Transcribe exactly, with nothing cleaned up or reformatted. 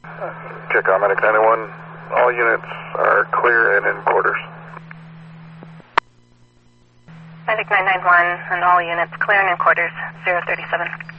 Check on Medic ninety-one. All units are clear and in quarters. Medic nine nine one and all units clear and in quarters, zero thirty-seven.